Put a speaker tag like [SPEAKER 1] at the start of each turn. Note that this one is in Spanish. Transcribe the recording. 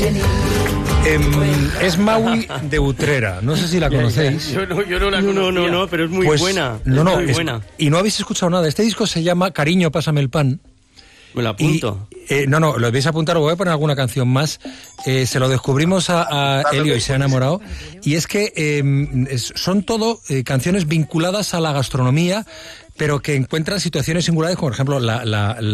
[SPEAKER 1] Es Maui de Utrera, no sé si la conocéis.
[SPEAKER 2] Yo no la conocía.
[SPEAKER 3] No, pero es muy
[SPEAKER 1] Pues,
[SPEAKER 3] buena.
[SPEAKER 1] muy
[SPEAKER 3] buena.
[SPEAKER 1] Y no habéis escuchado nada. Este disco se llama Cariño, pásame el pan.
[SPEAKER 3] Me lo apunto.
[SPEAKER 1] No, lo vais a apuntar, o voy a poner alguna canción más. Se lo descubrimos a Elio y se ha enamorado. Y es que son todo canciones vinculadas a la gastronomía, pero que encuentran situaciones singulares, como por ejemplo la